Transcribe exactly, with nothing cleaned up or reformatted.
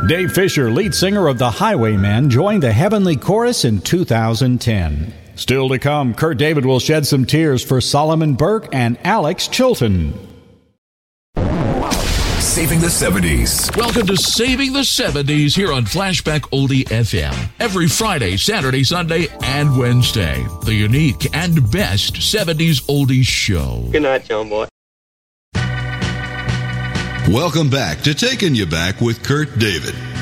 Dave Fisher, lead singer of the Highwaymen, joined the Heavenly Chorus in two thousand ten. Still to come, Kurt David will shed some tears for Solomon Burke and Alex Chilton. Saving the seventies. Welcome to Saving the seventies here on Flashback Oldie F M. Every Friday, Saturday, Sunday, and Wednesday. The unique and best seventies oldies show. Good night, John Boy. Welcome back to Taking You Back with Kurt David.